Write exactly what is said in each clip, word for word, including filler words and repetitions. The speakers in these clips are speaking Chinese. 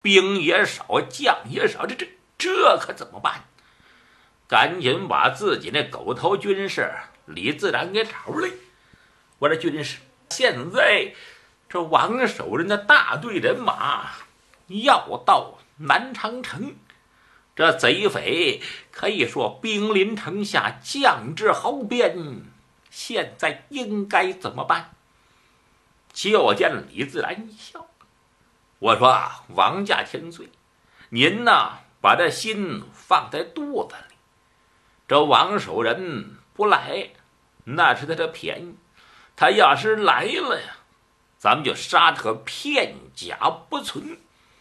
兵也少，将也少，这这这可怎么办？赶紧把自己那狗头军师李自然给找来。我说军师，现在这王守仁的大队人马要到南昌城，这贼匪可以说兵临城下，将至壕边，现在应该怎么办？就见李自然一笑，我说啊，王家千岁，您呐把这心放在肚子里，这王守仁不来那是他的便宜，他要是来了呀，咱们就杀他片甲不存。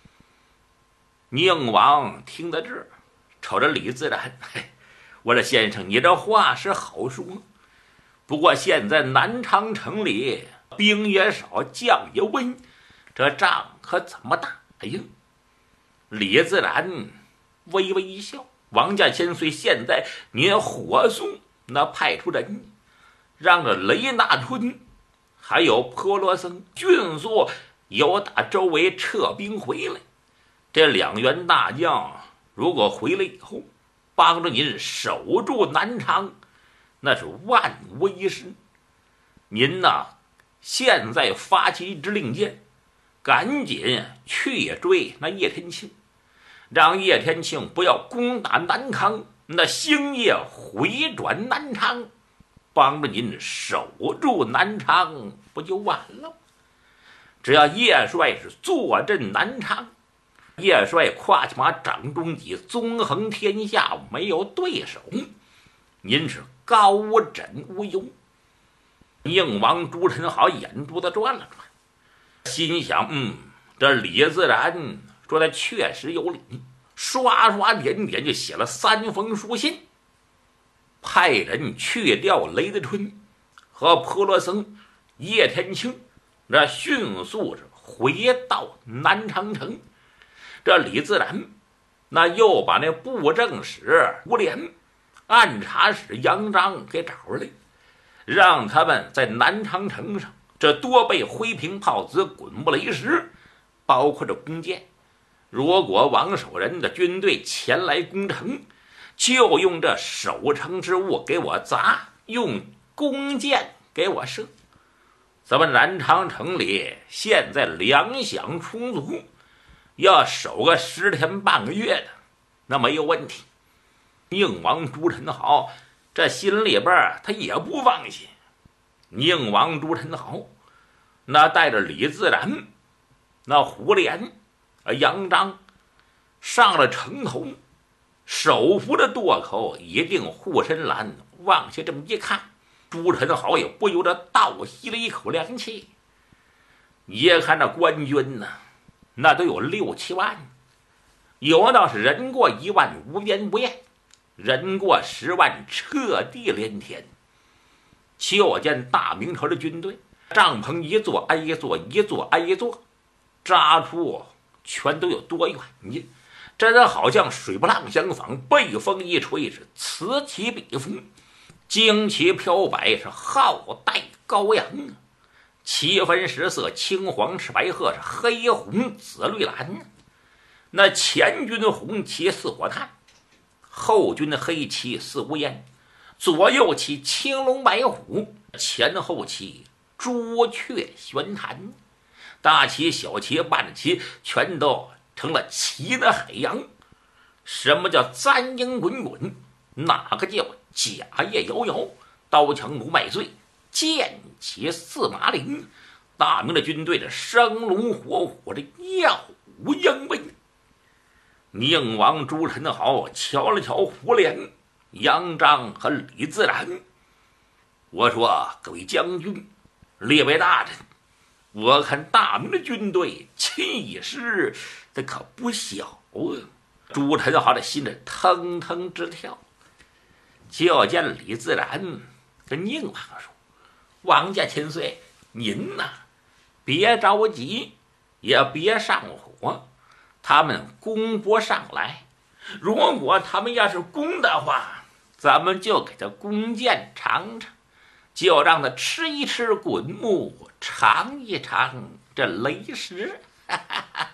宁王听得这，瞅着李自然，嘿，我说先生，你这话是好说，不过现在南昌城里兵也少，将也温，这仗可怎么打呀？李自然微微一笑，王家千岁，现在您火速那派出人，让这雷纳春还有坡罗僧迅速由打周围撤兵回来。这两员大将如果回来以后，帮着您守住南昌，那是万无一失。您呐，现在发起一支令箭，赶紧去追那叶天庆，让叶天庆不要攻打南康，那星夜回转南昌，帮着您守住南昌，不就完了吗？只要叶帅是坐镇南昌，叶帅跨骑马掌中戟，纵横天下，没有对手，您是高枕无忧。宁王朱宸好眼珠子转了转，心想，嗯，这李自然说的确实有理，刷刷点点就写了三封书信，派人去调雷德春和坡罗僧、叶天庆，那迅速是回到南昌城。这李自然那又把那布政使吴连、按察使杨章给找来，让他们在南昌城上这多备灰瓶炮子、滚木雷石，包括这弓箭。如果王守仁的军队前来攻城，就用这守城之物给我砸，用弓箭给我射。咱们南昌城里现在粮饷充足，要守个十天半个月的，那没有问题。宁王朱宸好这心里边他也不放心。宁王朱宸好那带着李自然、那胡连、杨章上了城头，手扶着垛口，一定护身栏，往下这么一看，朱宸好也不由得倒吸了一口凉气。一看这官军呢，那都有六七万，有道是人过一万无边不厌，人过十万彻地连天。就见大明朝的军队，帐篷一座挨一座，一座挨一座，扎出全都有多远呢？真好像水波浪相仿，背风一吹是此起彼伏，旌旗飘摆是浩带高扬啊！七分十色，青黄赤白褐，是黑红紫绿蓝。那前军红旗似火炭，后军的黑旗似乌烟，左右旗青龙白虎，前后旗朱雀玄坛，大旗小旗半旗全都成了旗的海洋。什么叫簪缨滚滚？哪个叫甲叶摇摇？刀枪如麦穗，剑旗似马林。大明的军队的生龙活虎，这耀武扬威。宁王朱宸好瞧了瞧胡连、杨章和李自然，我说各位将军、列位大臣，我看大明的军队气势这可不小啊！朱宸好的心里腾腾直跳。就见李自然跟宁王说：“王家千岁，您呐，别着急，也别上火，他们攻不上来。如果他们要是攻的话，咱们就给他弓箭尝尝，就让他吃一吃滚木，尝一尝这雷石。”